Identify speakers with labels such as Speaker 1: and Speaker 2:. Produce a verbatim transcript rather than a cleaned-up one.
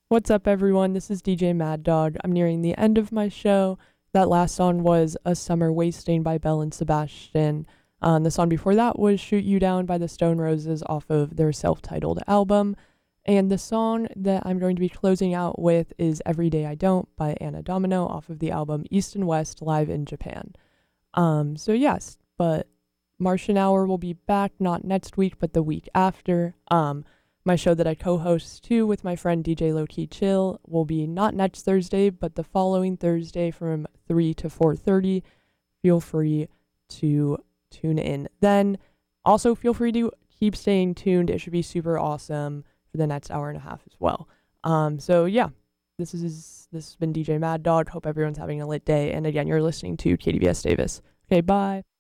Speaker 1: What's up, everyone? This is D J Mad Dog. I'm nearing the end of my show. That last song was A Summer Wasting by Belle and Sebastian. Um, the song before that was Shoot You Down by the Stone Roses off of their self titled album. And the song that I'm going to be closing out with is Every Day I Don't by Anna Domino off of the album East and West Live in Japan. Um, so, yes, but Martian Hour will be back not next week, but the week after. Um, my show that I co-host too with my friend D J Lowkey Chill will be not next Thursday, but the following Thursday from three to four thirty. Feel free to tune in then. Also, feel free to keep staying tuned. It should be super awesome for the next hour and a half as well. Um, so yeah, this is this has been D J Mad Dog. Hope everyone's having a lit day. And again, you're listening to K D V S Davis. Okay, bye.